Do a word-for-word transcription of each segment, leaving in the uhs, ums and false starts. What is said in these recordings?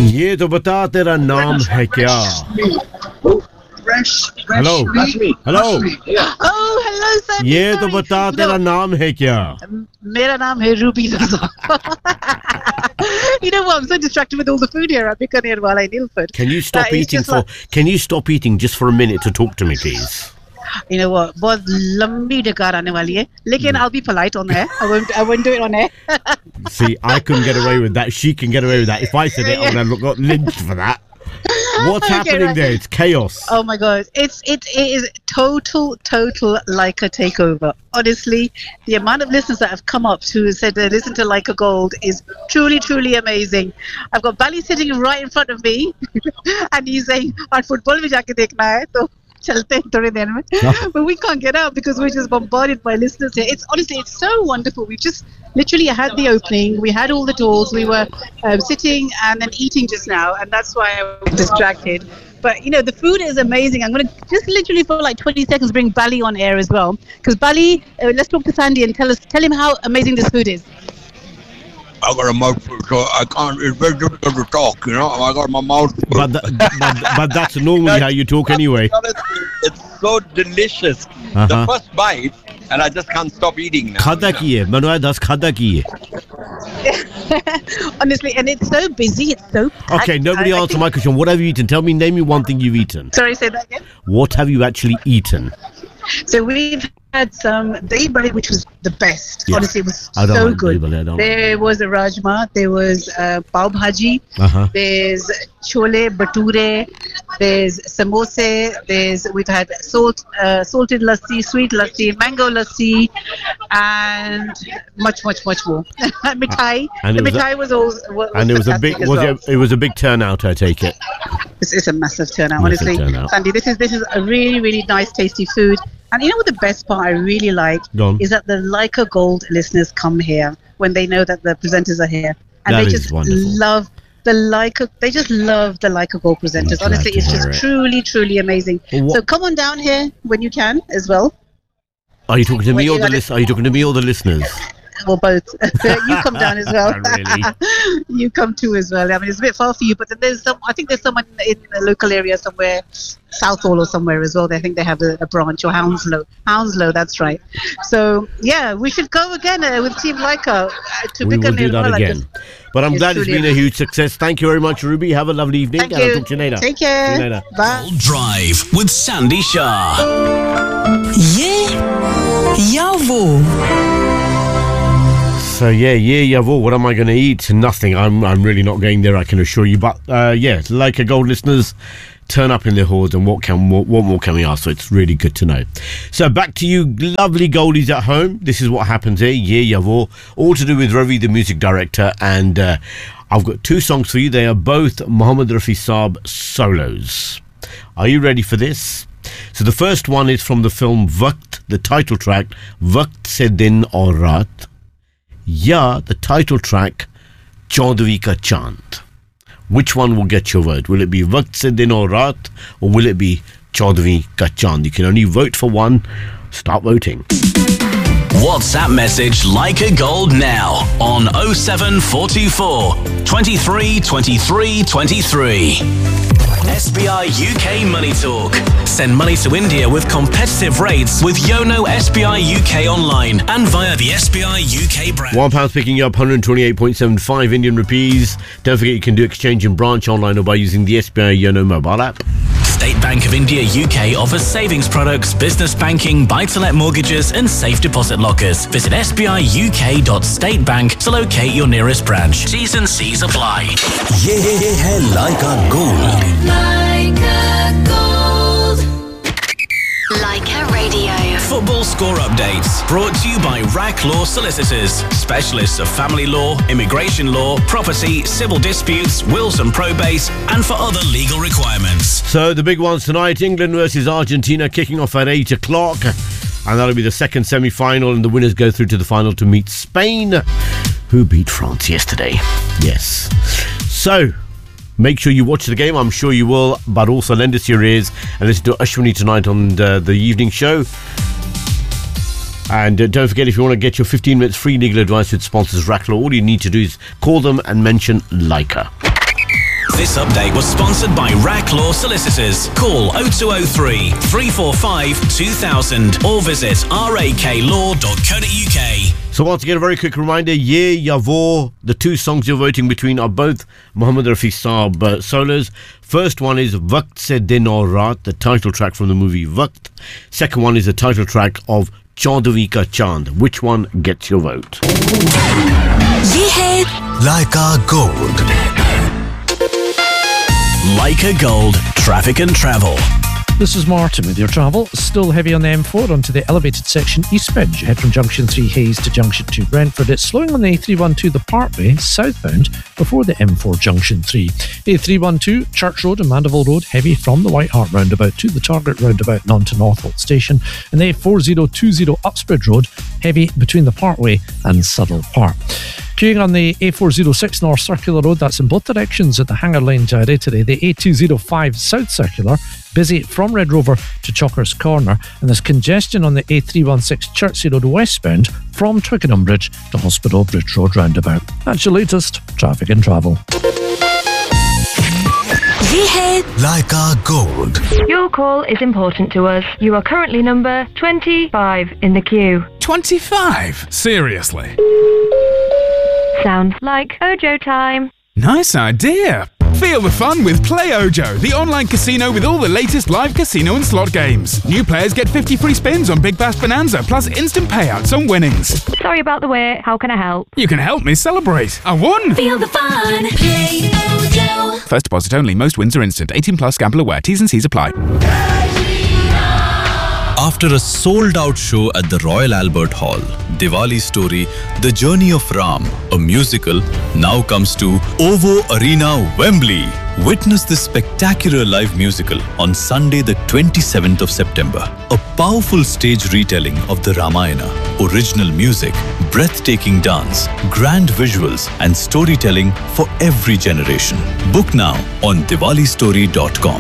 ये तो बता तेरा नाम है क्या? Hello hello Oh, hello, sir. ये तो बता तेरा नाम है क्या? मेरा नाम है Ruby Raza. You know what? I'm so distracted with all the food here at Bikaner while I Ilford. Can you stop Uh, it's eating just for? like- Can you stop eating just for a minute to talk to me, please? You know what? बहुत लंबी डकार आने वाली है. लेकिन I'll be polite on air. I won't. I won't do it on air. See, I couldn't get away with that. She can get away with that. If I said it, I would have got lynched for that. What's Okay, happening right. there? It's chaos. Oh my god, it's it, it is total total Leica takeover. Honestly, the amount of listeners that have come up to said they listen to Leica Gold is truly truly amazing. I've got Bali sitting right in front of me, and he's saying, "Our football में जाके देखना है तो चलते हैं थोड़ी देर में." But we can't get out because we're just bombarded by listeners here. It's honestly, it's so wonderful. We just literally had the opening. We had all the doors. We were um, sitting and then eating just now, and that's why I was distracted. But you know, the food is amazing. I'm going to just literally for like twenty seconds bring Bali on air as well, because Bali, uh, let's talk to Sandy and tell us, tell him how amazing this food is. I got a mouthful, so I can't. It's very difficult to talk, you know. I got my mouth. But, th- but but that's normally how you talk anyway. Honestly, it's so delicious. Uh-huh. The first bite, and I just can't stop eating now. खादा की है मनोज दस खादा की है. Honestly, and it's so busy. It's so packed. Okay, nobody I- I answered think- my question. What have you eaten? Tell me, name me one thing you've eaten. Sorry, say that again. What have you actually eaten? So we've had some dahi bari, which was the best. Yeah. Honestly, it was I don't so like good. dahi bari, I don't There was a rajma, there was uh, pav bhaji, Uh-huh. there's chole bhature, there's samosa, there's we've had salt, uh, salted lassi, sweet lassi, mango lassi, and much, much, much more. Mithai, And the it was a- mithai was all. Was And it was a big fantastic as was well. it, it was a big turnout. I take it. It's, it's a massive turnout, Massive honestly. turnout. Sandy, this is this is a really, really nice, tasty food. And you know what the best part I really like Go on. is that the Leica Gold listeners come here when they know that the presenters are here. And That they is just wonderful. love the Leica, they just love the Leica Gold presenters. I'm glad Honestly, to it's hear just it. truly, truly amazing. Well, what- So come on down here when you can as well. Are you talking to me Wait, or you the gotta- list? Are you talking to me or the listeners? Well, both. You come down as well. Really? You come too as well. I mean, it's a bit far for you, but then there's some. I think there's someone in the local area somewhere, Southall or somewhere as well. I think they have a, a branch, or Hounslow. Hounslow, that's right. So yeah, we should go again uh, with Team Leica uh, to We will Bikaner do as that well, I again. just- But I'm It's glad it's truly been a amazing. huge success. Thank you very much, Ruby. Have a lovely evening. Thank and I'll you. talk to you later. Take care. See you later. Bye. Drive with Sandy Shah. ये या वो So yeah, yeah, yeah. Well, what am I going to eat? Nothing. I'm, I'm really not going there. I can assure you. But uh, yeah, like a gold listeners, turn up in their hordes, and what can what, what more can we ask? So it's really good to know. So back to you, lovely goldies at home. This is what happens here. Yeah, yeah. Well, all to do with Ravi, the music director, and uh, I've got two songs for you. They are both Mohammed Rafi Saab solos. Are you ready for this? So the first one is from the film Waqt, the title track, Waqt Se Din Aur Raat. Ya, the title track, Chaudhvi Ka Chand. Which one will get your vote? Will it be Waqt Se Din Aur Raat or will it be Chaudhvi Ka Chand? You can only vote for one. Start voting. WhatsApp message Leica Gold now on oh seven four two four, twenty-three twenty-three twenty-three. S B I U K Money Talk. Send money to India with competitive rates with Yono S B I U K online and via the S B I U K brand. One pound picking you up one hundred twenty-eight point seven five Indian rupees. Don't forget you can do exchange in branch, online, or by using the S B I Yono mobile app. State Bank of India U K offers savings products, business banking, buy-to-let mortgages and safe deposit lockers. Visit s b i u k dot state bank to locate your nearest branch. T's and C's apply. ये है Leica Gold. Leica Gold. Leica Radio. Football score updates brought to you by Rack Law Solicitors, specialists of family law, immigration law, property, civil disputes, wills and probates, and for other legal requirements. So the big ones tonight, England versus Argentina kicking off at eight o'clock. And that'll be the second semi-final, and the winners go through to the final to meet Spain, who beat France yesterday. Yes. So, make sure you watch the game. I'm sure you will, but also lend us your ears and listen to Ashwini tonight on the, the evening show. And uh, don't forget, if you want to get your fifteen minutes free legal advice with sponsors Racklaw, all you need to do is call them and mention Leica. This update was sponsored by Rack Law Solicitors. Call oh two oh three, three four five, two thousand or visit raklaw dot co dot uk. So once again, a very quick reminder, Ye Ya Wo, the two songs you're voting between are both Mohammed Rafi Saab uh, solos. First one is Waqt Se Din Aur Raat, the title track from the movie Waqt. Second one is the title track of Chaudhvi Ka Chand. Which one gets your vote? ये है Leica Gold. Leica Gold, traffic and travel. This is Martin with your travel. Still heavy on the M four onto the elevated section eastbound. You head from Junction three Hayes to Junction two Brentford. It's slowing on the A three twelve The Parkway southbound before the M four Junction three. A three twelve Church Road and Mandeville Road heavy from the White Hart roundabout to the Target roundabout and on to Northolt Station. And the A four oh two oh Uxbridge Road heavy between the Parkway and Suddle Park. Queuing on the A four oh six North Circular Road, that's in both directions at the Hanger Lane Gyre today. The A two oh five South Circular, busy from Red Rover to Chalkers Corner, and there's congestion on the A three sixteen Chertsey Road westbound from Twickenham Bridge to Hospital Bridge Road roundabout. That's your latest traffic and travel. ये है Leica Gold. Your call is important to us. You are currently number twenty-five in the queue. twenty-five? Seriously? Sounds like Ojo time. Nice idea. Feel the fun with Play Ojo, the online casino with all the latest live casino and slot games. New players get fifty free spins on Big Bash Bonanza, plus instant payouts on winnings. Sorry about the wait. How can I help? You can help me celebrate. I won! Feel the fun. Play Ojo. First deposit only. Most wins are instant. eighteen plus. Gamble aware. T's and C's apply. After a sold-out show at the Royal Albert Hall, Diwali Story, The Journey of Ram, a musical, now comes to OVO Arena, Wembley. Witness this spectacular live musical on Sunday the twenty-seventh of September. A powerful stage retelling of the Ramayana, original music, breathtaking dance, grand visuals and storytelling for every generation. Book now on diwali story dot com.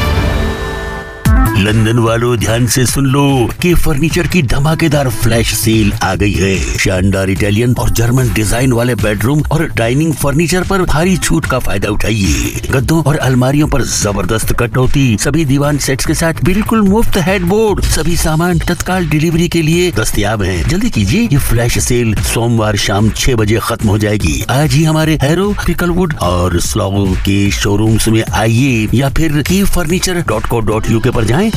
London वालों ध्यान से सुन लो कि furniture की धमाकेदार flash sale आ गई है। शानदार Italian और जर्मन डिजाइन वाले बेडरूम और डाइनिंग फर्नीचर पर भारी छूट का फायदा उठाइए। गद्दों और अलमारियों पर जबरदस्त कटौती, सभी दीवान सेट्स के साथ बिल्कुल मुफ्त हेडबोर्ड, सभी सामान तत्काल डिलीवरी के लिए दस्तयाब हैं। जल्दी कीजिए, ये फ्लैश सेल सोमवार शाम छह बजे खत्म हो जाएगी। आज ही हमारे हैरो, पिकलवुड और स्लॉगो के शोरूम्स में आइए या फिर की furniture dot co dot UK पर जाएं।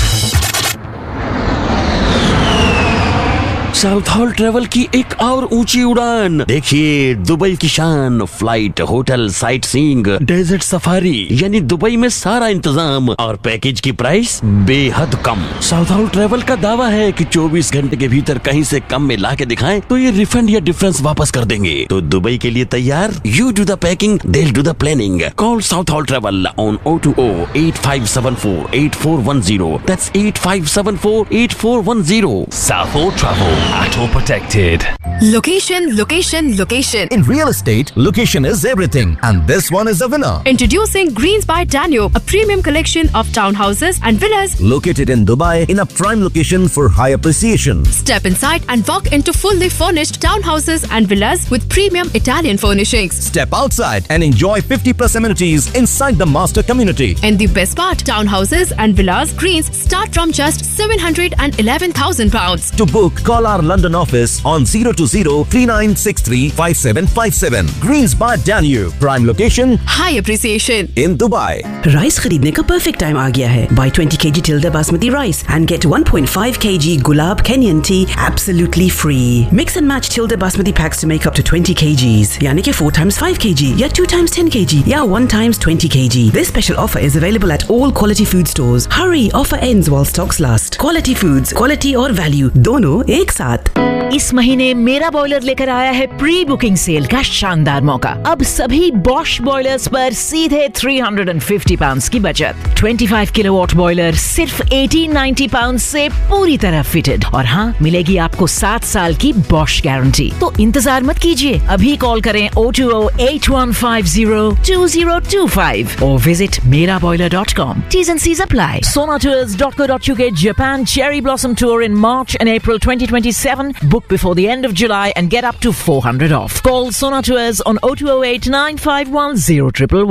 साउथ हॉल ट्रेवल की एक और ऊंची उड़ान देखिए, दुबई की शान, flight, hotel, sight seeing, desert safari, यानी दुबई में सारा इंतजाम और पैकेज की प्राइस बेहद कम। साउथ हॉल ट्रेवल का दावा है कि चौबीस घंटे के भीतर कहीं से कम में ला के दिखाएं तो ये रिफंड या डिफरेंस वापस कर देंगे। तो दुबई के लिए तैयार? You do the packing, they'll do the planning. Call South Hall Travel on oh two oh, eight five seven four, eight four one zero. That's eight five seven four, eight four one zero. South Hall Travel. Atol protected. Location, location, location. In real estate, location is everything. And this one is a winner. Introducing Greens by Daniel, a premium collection of townhouses and villas. Located in Dubai in a prime location for high appreciation. Step inside and walk into fully furnished townhouses and villas with premium Italian furnishings. Step outside and enjoy fifty plus amenities inside the master community. And the best part, townhouses and villas Greens start from just seven hundred eleven thousand pounds. To book, call our London office on zero two zero, three nine six three, five seven five seven. Greens by Danube. Prime location. High appreciation. In Dubai. Rice खरीदने का perfect time आ गया है. Buy twenty kilograms Tilda Basmati rice and get one point five kilograms Gulab Kenyan tea absolutely free. Mix and match Tilda Basmati packs to make up to twenty kilograms. यानी कि four times five kilograms या two times ten kilograms या one times twenty kilograms. This special offer is available at all quality food stores. Hurry, offer ends while stocks last. Quality foods, quality और value दोनों एक साथ. इस महीने मेरा boiler लेकर आया है प्री बुकिंग सेल का शानदार मौका. अब सभी बॉश बॉयलर्स पर सीधे three hundred fifty पाउंड्स की बचत. twenty-five किलोवाट बॉयलर सिर्फ eighteen ninety पाउंड्स से पूरी तरह फिटेड. और हाँ, मिलेगी आपको सात साल की बॉश गारंटी. तो इंतजार मत कीजिए, अभी कॉल करें oh two oh, eight one five zero, two zero two five or visit mera boiler dot com. T's and C's apply. sonatours dot co dot uk Japan Cherry Blossom Tour in March and April twenty twenty-seven. Book before the end of July and get up to four hundred off. Call Sonatours on oh two oh eight, nine five one, zero one one one.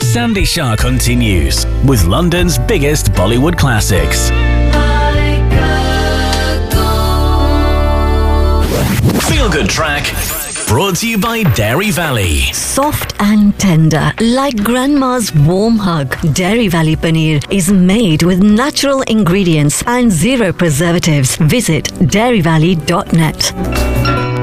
Sandy Shah continues with London's biggest Bollywood classics. Feel Good Track, brought to you by Dairy Valley. Soft and tender, like grandma's warm hug. Dairy Valley Paneer is made with natural ingredients and zero preservatives. Visit dairy valley dot net.